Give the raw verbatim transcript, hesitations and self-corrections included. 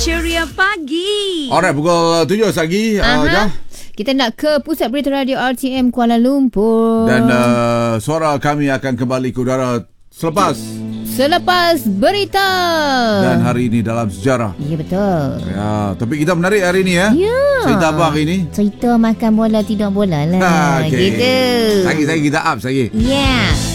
Ceria Pagi. Alright, pukul tujuh lagi. Uh, Jah. Kita nak ke Pusat Berita Radio R T M Kuala Lumpur. Dan uh, suara kami akan kembali ke udara selepas Selepas berita. Dan hari ini dalam sejarah. Ya, betul. Ya, topik kita menarik hari ini ya. Ya. Cerita apa hari ini? Cerita makan bola tidak bola lah. Ha, okay. Gitu. Lagi-lagi kita up lagi. Ya. Yeah.